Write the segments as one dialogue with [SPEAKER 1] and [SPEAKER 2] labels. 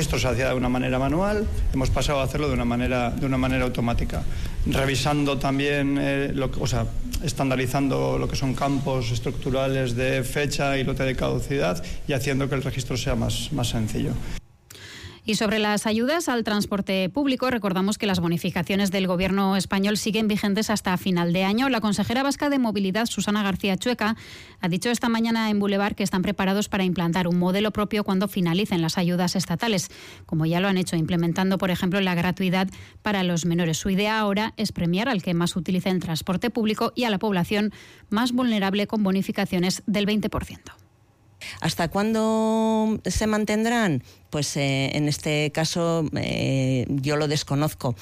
[SPEAKER 1] Esto se hacía de una manera manual, hemos pasado a hacerlo de una manera automática, revisando también, estandarizando lo que son campos estructurales de fecha y lote de caducidad y haciendo que el registro sea más sencillo.
[SPEAKER 2] Y sobre las ayudas al transporte público, recordamos que las bonificaciones del Gobierno español siguen vigentes hasta final de año. La consejera vasca de Movilidad, Susana García Chueca, ha dicho esta mañana en Boulevard que están preparados para implantar un modelo propio cuando finalicen las ayudas estatales, como ya lo han hecho, implementando, por ejemplo, la gratuidad para los menores. Su idea ahora es premiar al que más utilice el transporte público y a la población más vulnerable con bonificaciones del 20%.
[SPEAKER 3] ¿Hasta cuándo se mantendrán? Pues en este caso yo lo desconozco,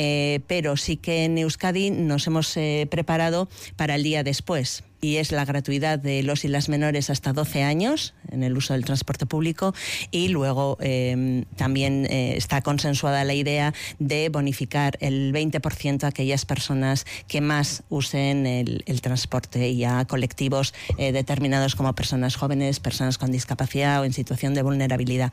[SPEAKER 3] pero sí que en Euskadi nos hemos preparado para el día después, y es la gratuidad de los y las menores hasta 12 años en el uso del transporte público, y luego también está consensuada la idea de bonificar el 20% a aquellas personas que más usen el transporte, y a colectivos determinados como personas jóvenes, personas con discapacidad o en situación de vulnerabilidad.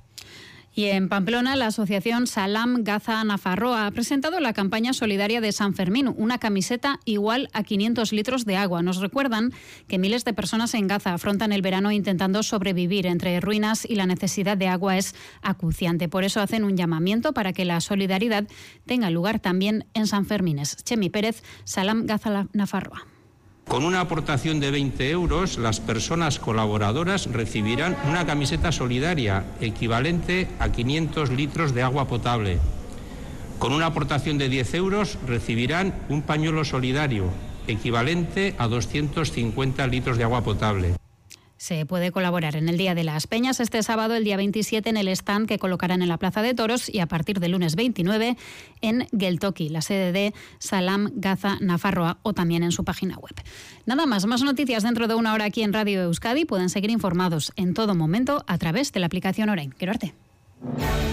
[SPEAKER 2] Y en Pamplona, la asociación Salam Gaza Nafarroa ha presentado la campaña solidaria de San Fermín, una camiseta igual a 500 litros de agua. Nos recuerdan que miles de personas en Gaza afrontan el verano intentando sobrevivir entre ruinas y la necesidad de agua es acuciante. Por eso hacen un llamamiento para que la solidaridad tenga lugar también en San Fermines. Chemi Pérez, Salam Gaza Nafarroa.
[SPEAKER 4] Con una aportación de 20 euros, las personas colaboradoras recibirán una camiseta solidaria equivalente a 500 litros de agua potable. Con una aportación de 10 euros recibirán un pañuelo solidario equivalente a 250 litros de agua potable.
[SPEAKER 2] Se puede colaborar en el Día de las Peñas este sábado, el día 27, en el stand que colocarán en la Plaza de Toros, y a partir del lunes 29 en Geltoki, la sede de Salam Gaza Nafarroa, o también en su página web. Nada más noticias dentro de una hora aquí en Radio Euskadi. Pueden seguir informados en todo momento a través de la aplicación Orain. Quiero arte.